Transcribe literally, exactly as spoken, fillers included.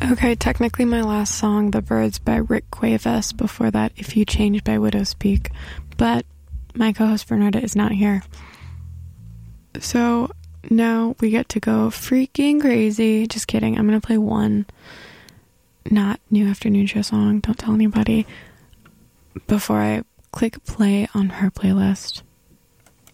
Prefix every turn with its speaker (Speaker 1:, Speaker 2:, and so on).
Speaker 1: Okay, technically my last song, The Birds by Rick Cuevas. Before that, If You Change by Widowspeak. But my co-host Bernarda is not here. So now we get to go freaking crazy. Just kidding. I'm going to play one not New Afternoon Show song. Don't tell anybody. Before I click play on her playlist.